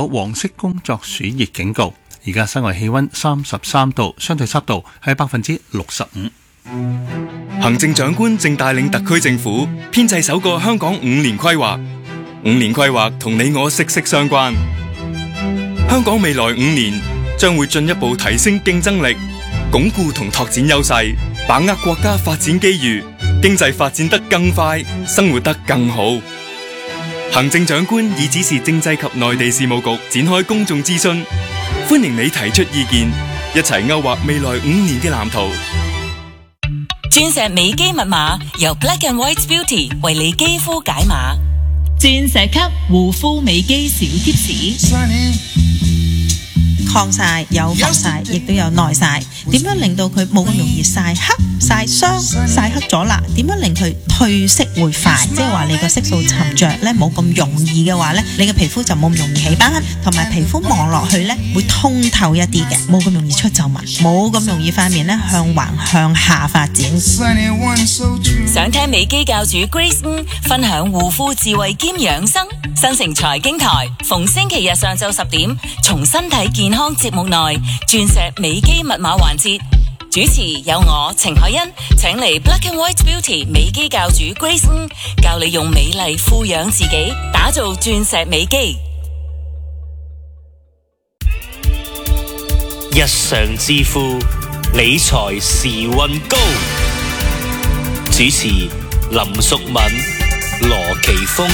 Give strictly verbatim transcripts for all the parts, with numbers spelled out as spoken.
咗黃色工作暑熱警告。而家室外氣溫三十三度，相對濕度係百分之六十五。 行政長官正帶領特區政府編製首個香港五年規劃，五年規劃同你我息息相關。香港未來五年將會進一步提升競爭力，鞏固同拓展優勢，把握國家發展機遇，經濟發展得更快，生活得更好。行政長官已指示政制及內地事務局展開公眾諮詢，歡迎你提出意見，一齊勾畫未來五年嘅藍圖。 鑽石美肌密碼由 Black and White Beauty 為你肌膚解碼，鑽石級護膚美肌小貼士。 抗曬有防曬，亦都有耐曬。點樣令到佢冇咁容易曬黑、曬傷、曬黑咗啦？點樣令佢褪色會快？即係話你個色素沉着咧，冇咁容易嘅話咧，你嘅皮膚就冇咁容易起斑，同埋皮膚望落去咧會通透一啲嘅，冇咁容易出皺紋，冇咁容易塊面咧向橫向下發展。 想聽美肌教主 Grace 分享護膚智慧兼養生，新城財經台逢星期日上晝十點，從身體健康節目內鑽石美肌密碼環節，主持有我程海欣，請嚟 Black and White Beauty 美肌教主 Grace 教你用美麗富養自己，打造鑽石美肌。 日常致富，理財時運高。主持林淑敏、羅奇峰。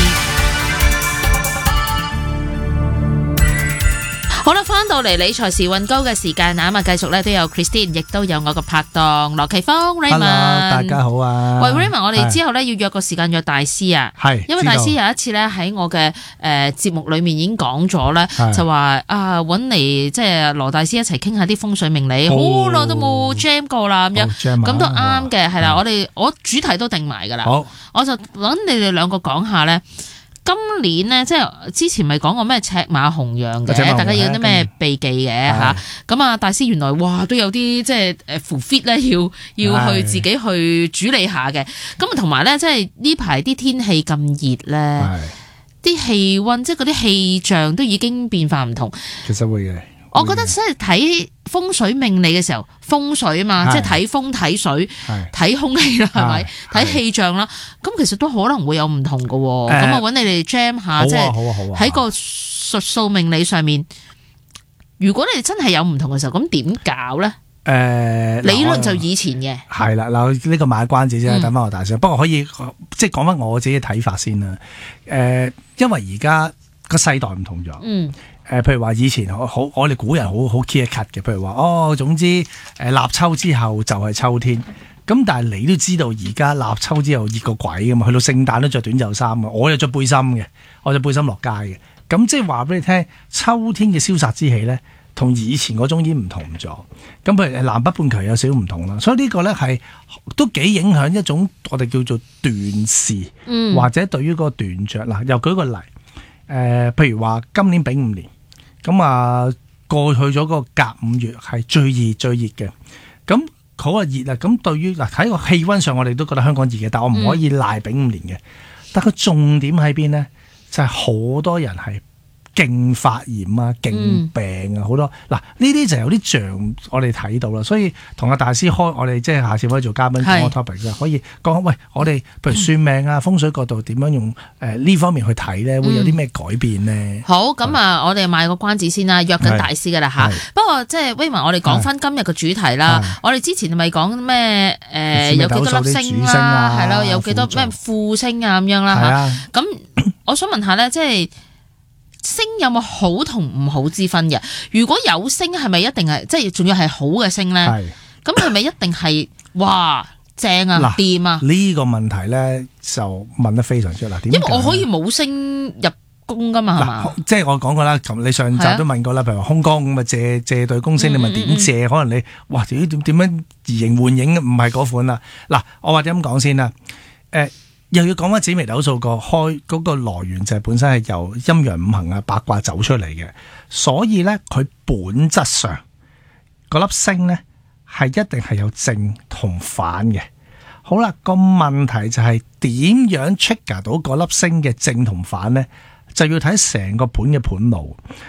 好啦，翻到嚟理財時運高嘅時間啊，咁啊繼續咧都有 Christine， 亦都有我個拍檔羅奇峰 Raymond。 Hello， 大家好啊！ 喂 Raymond， 我哋之後咧要約個時間約大師啊， 係， 因為大師有一次咧喺我嘅誒節目裏面已經講咗咧，就話啊揾嚟即係羅大師一齊傾下啲風水命理，好耐都冇 jam 過啦咁樣，咁都啱嘅，係啦，我哋我主題都定埋噶啦，好，我就揾你哋兩個講下咧。今年咧，即係之前咪講過咩赤馬紅羊嘅，大家有啲咩避忌嘅嚇？咁啊，大師原來哇都有啲即係誒 full fit 咧，要要去自己去主理下嘅。咁啊，同埋咧，即係呢排啲天氣咁熱咧，啲氣温即係嗰啲氣象都已經變化唔同。 其實會嘅， 我覺得即係睇風水命理嘅時候，風水啊嘛，即係睇風睇水睇空氣啦，係咪？睇氣象啦，咁其實都可能會有唔同嘅。咁啊，揾你哋 jam 下，即係喺個術數命理上面，如果你真係有唔同嘅時候，咁點搞咧？誒，理論就以前嘅係啦，嗱呢個買關子啫，等翻我大聲。不過可以即係講翻我自己嘅睇法先啦。誒，因為而家個世代唔同咗。嗯。誒，譬如話以前好，我哋古人好好 key 一 cut 嘅。譬如話，哦，總之誒立秋之後就係秋天。咁但係你都知道，而家立秋之後熱個鬼㗎嘛，去到聖誕都着短袖衫嘅，我又着背心嘅，我着背心落街嘅。咁即係話俾你聽，秋天嘅蕭殺之氣咧，同以前嗰種已經唔同咗。咁譬如南北半球有少少唔同啦，所以呢個咧係都幾影響一種我哋叫做斷事，嗯、或者對於嗰個斷著嗱。又舉個例，誒、呃，譬如話今年丙午年。咁啊，過去咗個甲午月係最熱最熱嘅，咁好啊熱啊！咁對於嗱喺個氣温上，我哋都覺得香港熱嘅，但我唔可以賴丙午年嘅。嗯、但個重點喺邊咧？就係、是、好多人係勁發炎啊、勁病啊，好多嗱呢啲就有啲像我哋睇到啦。所以同阿大師開，我哋即係下次可以做嘉賓講個 topic 可以講喂，我哋譬如算命啊、風水角度點樣用誒呢、呃、方面去睇咧，會有啲咩改變咧、嗯？好， 咁啊，我哋賣個關子先啦，約緊大師噶啦吓。不過即係 Raymond，我哋講翻今日嘅主題啦。我哋之前咪講咩誒？有幾多粒星啦？係咯，有幾多咩副星啊咁樣啦吓。咁我想問下咧，即係。星有冇好同唔好之分嘅？如果有星係咪一定係即係仲要係好嘅星咧？咁係咪一定係哇正啊掂啊？ 呢、這個問題咧就問得非常之嗱，點？ 因為我可以冇星入宮噶嘛，係嘛？ 即係我講過啦，你上集都問過啦，譬如話空宮咁啊借借對宮星，嗯嗯嗯你咪點借？可能你哇點點點樣移形換影唔係嗰款啦。嗱，我或者咁講先啦，誒、呃。又要講翻紫微斗數個開嗰個來源就係本身係由陰陽五行啊八卦走出嚟嘅，所以咧佢本質上嗰粒星咧係一定係有正同反嘅。好啦，個問題就係點樣 trigger 到嗰粒星嘅正同反咧，就要睇成個盤嘅盤路。